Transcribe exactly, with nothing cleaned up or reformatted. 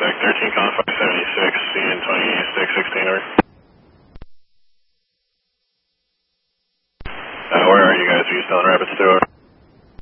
contact thirteen con five seventy-six, C N twenty-six sixteen, over. Uh, where are you guys? Are you still in Rapids two, over?